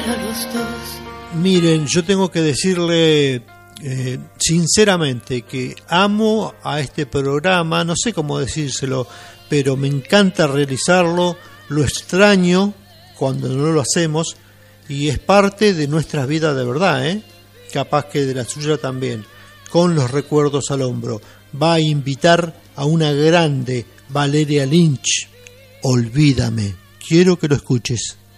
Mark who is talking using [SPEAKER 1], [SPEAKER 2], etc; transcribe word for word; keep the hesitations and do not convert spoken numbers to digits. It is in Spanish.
[SPEAKER 1] para los dos.
[SPEAKER 2] Miren, yo tengo que decirle eh, sinceramente que amo a este programa, no sé cómo decírselo, pero me encanta realizarlo, lo extraño cuando no lo hacemos y es parte de nuestras vidas de verdad, ¿eh? Capaz que de la suya también, con los recuerdos al hombro. Va a invitar a una grande Valeria Lynch, Olvídame. Quiero que lo escuches.